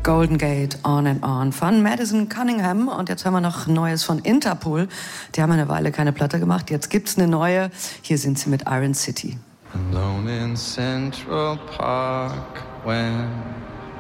Golden Gate, On and On von Madison Cunningham. Und jetzt hören wir noch Neues von Interpol. Die haben eine Weile keine Platte gemacht. Jetzt gibt's eine neue. Hier sind sie mit Iron City. Alone in Central Park when